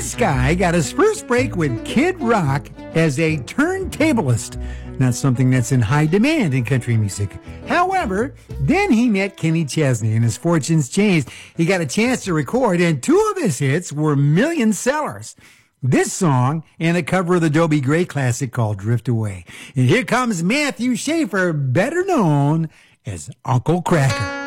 This guy got his first break with Kid Rock as a turntablist. Not something that's in high demand in country music. However, then he met Kenny Chesney and his fortunes changed. He got a chance to record, and two of his hits were million sellers. This song and a cover of the Dobie Gray classic called Drift Away. And here comes Matthew Schaefer, better known as Uncle Kracker.